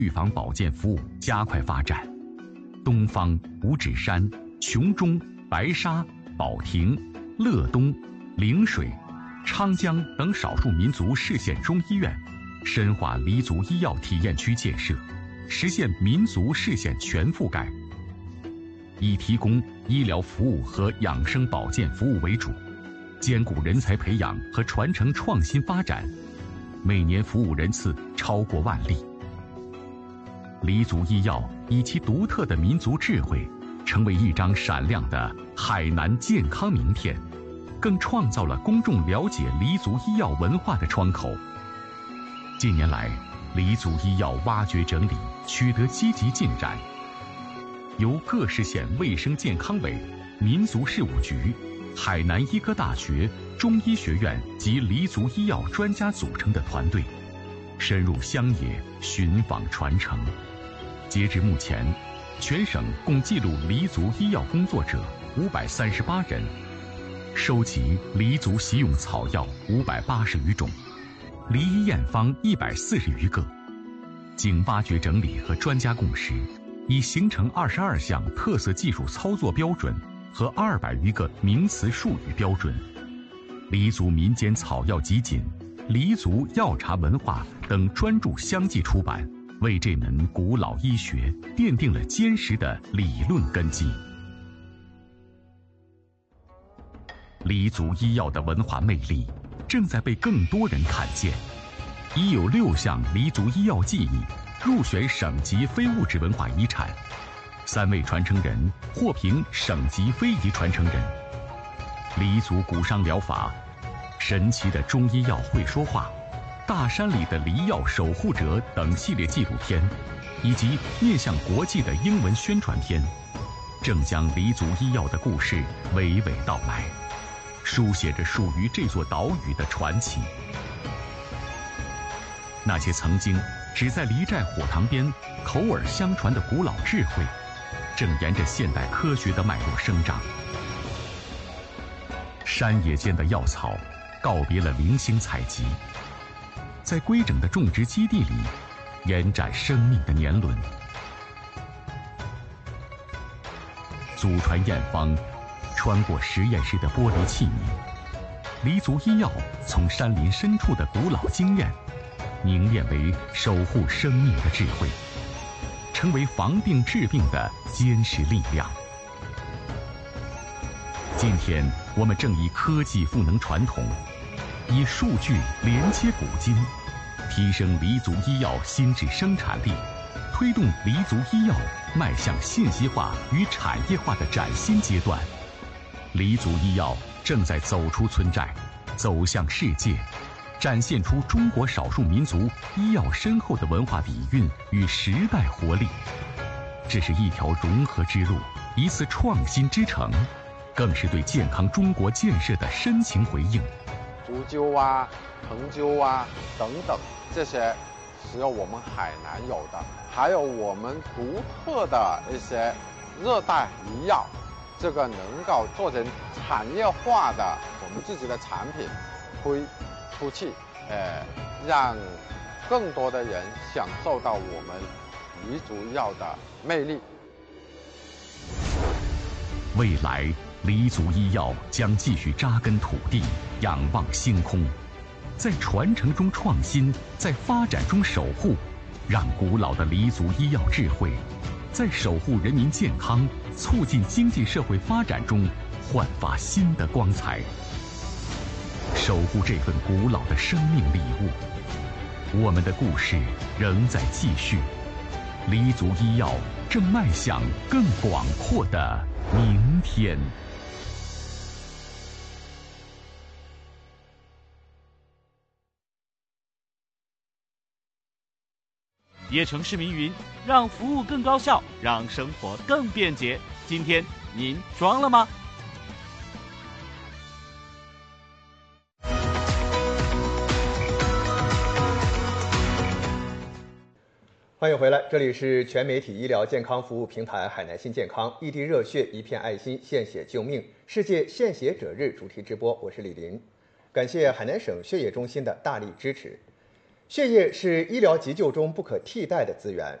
预防保健服务加快发展。东方、五指山、琼中、白沙、保亭、乐东、陵水、昌江等少数民族市县中医院深化黎族医药体验区建设，实现民族市县全覆盖。以提供医疗服务和养生保健服务为主，兼顾人才培养和传承创新发展，每年服务人次超过万例。黎族医药以其独特的民族智慧，成为一张闪亮的海南健康名片，更创造了公众了解黎族医药文化的窗口。近年来，黎族医药挖掘整理取得积极进展，由各市县卫生健康委、民族事务局、海南医科大学、中医学院及黎族医药专家组成的团队，深入乡野寻访传承。截至目前，全省共记录黎族医药工作者538人，收集黎族习用草药580余种，黎医验方140余个。经挖掘整理和专家共识，已形成22项特色技术操作标准和200余个名词术语标准。黎族民间草药集锦、黎族药茶文化等专著相继出版，为这门古老医学奠定了坚实的理论根基。黎族医药的文化魅力正在被更多人看见，已有6项黎族医药技艺入选省级非物质文化遗产，3位传承人获评省级非遗传承人。黎族古伤疗法、神奇的中医药会说话、大山里的黎药守护者等系列纪录片，以及面向国际的英文宣传片，正将黎族医药的故事娓娓道来，书写着属于这座岛屿的传奇。那些曾经只在黎寨火塘边口耳相传的古老智慧，正沿着现代科学的脉络生长。山野间的药草告别了零星采集，在规整的种植基地里延展生命的年轮。祖传验方穿过实验室的玻璃器皿，黎族医药从山林深处的古老经验凝练为守护生命的智慧，成为防病治病的坚实力量。今天我们正以科技赋能传统，以数据连接古今，提升黎族医药新质生产力，推动黎族医药迈向信息化与产业化的崭新阶段。黎族医药正在走出村寨，走向世界，展现出中国少数民族医药深厚的文化底蕴与时代活力。这是一条融合之路，一次创新之程，更是对健康中国建设的深情回应。 竹灸啊、藤灸啊等等，这些只有我们海南有的，还有我们独特的一些热带医药，这个能够做成产业化的我们自己的产品推出去，让更多的人享受到我们黎族药的魅力。 未来黎族医药将继续扎根土地，仰望星空，在传承中创新，在发展中守护，让古老的黎族医药智慧在守护人民健康、促进经济社会发展中焕发新的光彩。守护这份古老的生命礼物，我们的故事仍在继续，黎族医药正迈向更广阔的明天。 叶城市民云：让服务更高效，让生活更便捷。今天您装了吗？ 欢迎回来，这里是全媒体医疗健康服务平台海南新健康，异地热血，一片爱心，献血救命，世界献血者日主题直播，我是李林，感谢海南省血液中心的大力支持。 血液是医疗急救中不可替代的资源，